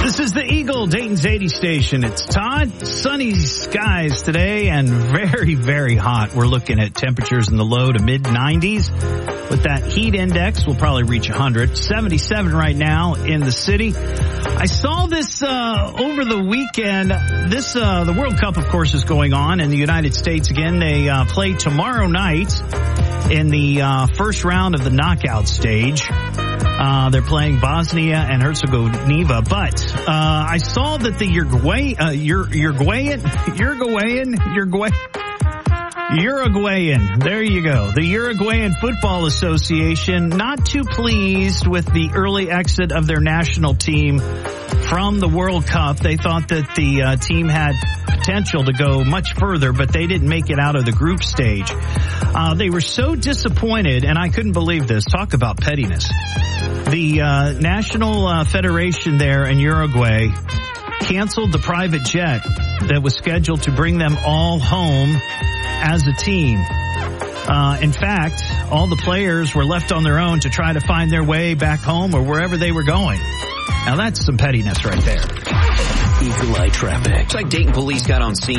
This is the Eagle, Dayton's 80 station. It's Todd. Sunny skies today and very, very hot. We're looking at temperatures in the low to mid 90s. With that heat index, we'll probably reach 100. 77 right now in the city. I saw this over the weekend. The World Cup, of course, is going on in the United States again. They play tomorrow night in the first round of the knockout stage. They're playing Bosnia and Herzegovina, but I saw that the Uruguayan, there you go. The Uruguayan Football Association not too pleased with the early exit of their national team from the World Cup. They thought that the team had potential to go much further, but they didn't make it out of the group stage. They were so disappointed, and I couldn't believe this. Talk about pettiness. The National Federation there in Uruguay canceled the private jet that was scheduled to bring them all home as a team. In fact, all the players were left on their own to try to find their way back home or wherever they were going. Now that's some pettiness right there. Eagle Eye Traffic. Looks like Dayton police got on scene